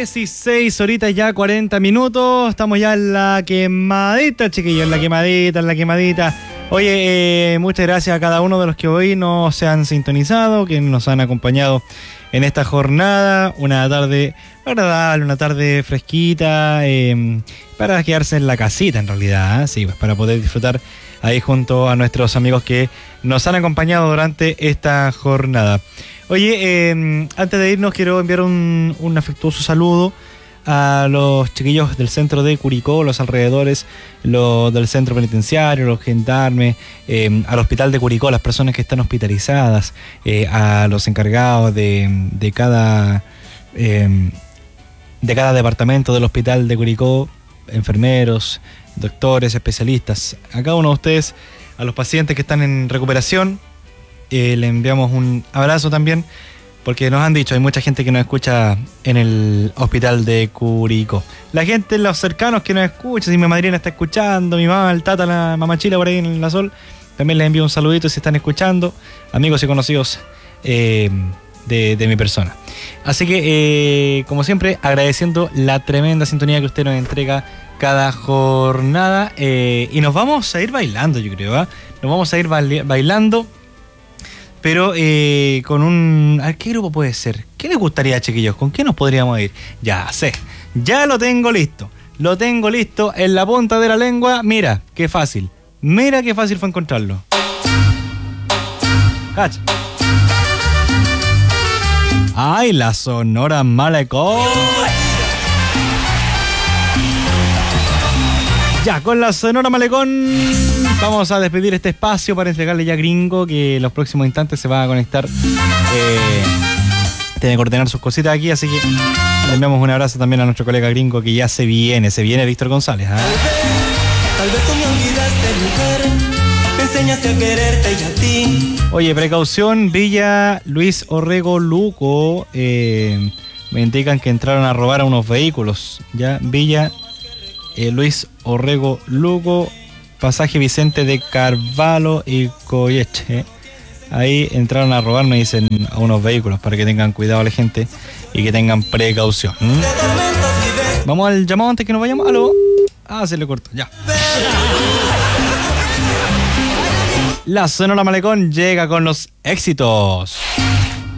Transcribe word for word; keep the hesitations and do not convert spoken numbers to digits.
dieciséis horitas ya, cuarenta minutos. Estamos ya en la quemadita, chiquillos, en la quemadita, en la quemadita. Oye, eh, muchas gracias a cada uno de los que hoy nos se han sintonizado, que nos han acompañado en esta jornada. Una tarde agradable, una tarde fresquita, eh, para quedarse en la casita en realidad, ¿eh? Sí, pues para poder disfrutar ahí junto a nuestros amigos que nos han acompañado durante esta jornada. Oye, eh, antes de irnos quiero enviar un, un afectuoso saludo a los chiquillos del centro de Curicó, los alrededores, los del centro penitenciario, los gendarmes, eh, al hospital de Curicó, las personas que están hospitalizadas, eh, a los encargados de, de cada eh, de cada departamento del hospital de Curicó, enfermeros, doctores, especialistas, a cada uno de ustedes, a los pacientes que están en recuperación. Eh, le enviamos un abrazo también, porque nos han dicho, hay mucha gente que nos escucha en el hospital de Curicó. La gente, los cercanos que nos escucha, si mi madrina está escuchando, mi mamá, el tata, la mamachila por ahí en la Sol, también les envío un saludito si están escuchando, amigos y conocidos eh, de, de mi persona. Así que, eh, como siempre, agradeciendo la tremenda sintonía que usted nos entrega cada jornada, eh, y nos vamos a ir bailando, yo creo, ¿eh? Nos vamos a ir bailando. Pero eh, con un... A ver, ¿qué grupo puede ser? ¿Qué les gustaría, chiquillos? ¿Con qué nos podríamos ir? Ya sé, ya lo tengo listo. Lo tengo listo en la punta de la lengua. Mira, qué fácil. Mira qué fácil fue encontrarlo. Cacha. ¡Ay, la Sonora Malecón! Ya, con la Sonora Malecón vamos a despedir este espacio para entregarle ya a Gringo, que en los próximos instantes se va a conectar. Eh, tiene que ordenar sus cositas aquí, así que le enviamos un abrazo también a nuestro colega Gringo, que ya se viene, se viene Víctor González. ¿eh? Tal vez, tal vez tú me olvidaste, mujer, me enseñaste a quererte y a ti. Oye, precaución, Villa Luis Orrego Luco, eh, me indican que entraron a robar a unos vehículos. Ya, Villa Eh, Luis Orrego Lugo, pasaje Vicente de Carvalho y Coyeche. Ahí entraron a robar, nos dicen, a unos vehículos, para que tengan cuidado la gente y que tengan precaución. ¿Mm? Vamos al llamado antes que nos vayamos. ¿Aló? Ah, se le cortó, ya. La Sonora Malecón llega con los éxitos.